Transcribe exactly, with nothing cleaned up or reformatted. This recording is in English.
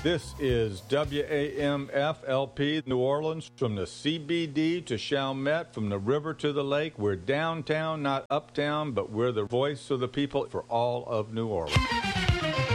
This is W A M F L P New Orleans, from the C B D to Chalmette, from the river to the lake. We're downtown, not uptown, but we're the voice of the people for all of New Orleans.